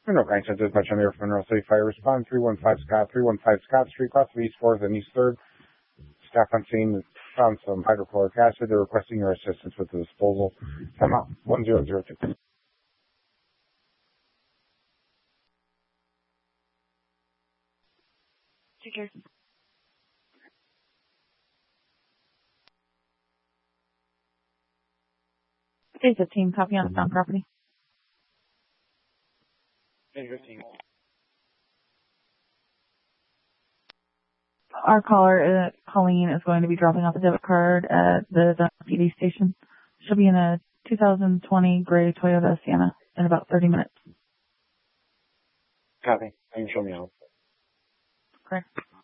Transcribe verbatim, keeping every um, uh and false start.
Monroe County Sheriff's Dispatch on the air for Monroe City Fire. Respond three one five Scott, three one five Scott Street, across the East fourth and East third. Staff on scene found some hydrochloric acid. They're requesting your assistance with the disposal. Come out one zero zero two. Take care. Phase fifteen, copy on found property. Phase fifteen. Our caller, uh, Colleen, is going to be dropping off a debit card at the Dunn P D station. She'll be in a two thousand twenty gray Toyota Sienna in about thirty minutes. Copy. I can show me out. Okay.